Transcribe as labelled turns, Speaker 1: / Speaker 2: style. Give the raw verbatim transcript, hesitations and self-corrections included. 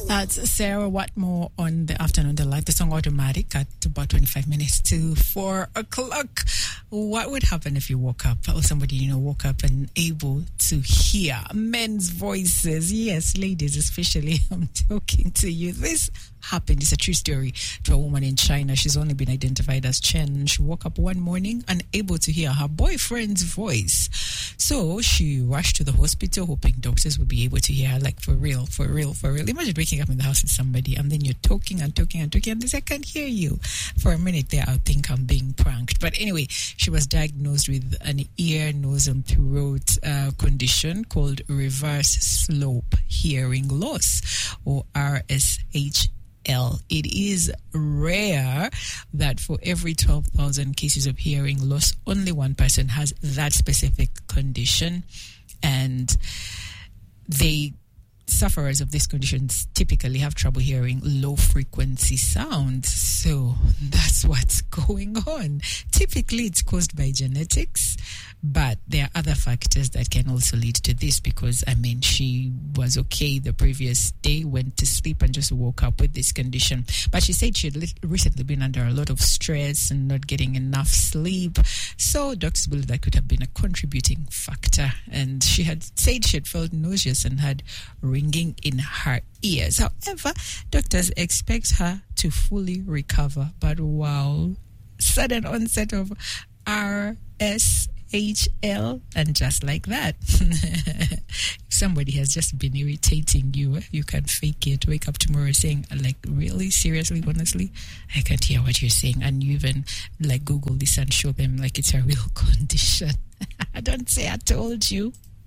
Speaker 1: That's Sarah Watmore on the Afternoon Delight. The song Automatic at about twenty-five minutes to four o'clock. What would happen if you woke up, or somebody you know woke up and able to hear men's voices? Yes, ladies especially, I'm talking to you. This happened. It's a true story to a woman in China. She's only been identified as Chen. She woke up one morning unable to hear her boyfriend's voice. So she rushed to the hospital hoping doctors would be able to hear her, like for real, for real, for real. Imagine waking up in the house with somebody and then you're talking and talking and talking and they say, I can't hear you. For a minute there, I think I'm being pranked. But anyway, she was diagnosed with an ear, nose and throat uh, condition called reverse slope hearing loss, or R S H. It is rare that for every twelve thousand cases of hearing loss, only one person has that specific condition. And they sufferers of these conditions typically have trouble hearing low frequency sounds. So that's what's going on. Typically it's caused by genetics, but there are other factors that can also lead to this, because I mean she was okay the previous day, went to sleep and just woke up with this condition. But she said she had recently been under a lot of stress and not getting enough sleep, so doctors believe that could have been a contributing factor. And she had said she had felt nauseous and had ringing in her ears. However, doctors expect her to fully recover. But wow, sudden onset of R S H L, and just like that, if somebody has just been irritating you, you can fake it. Wake up tomorrow saying, like, really, seriously, honestly, I can't hear what you're saying, and you even like Google this and show them like it's a real condition. Don't say I told you.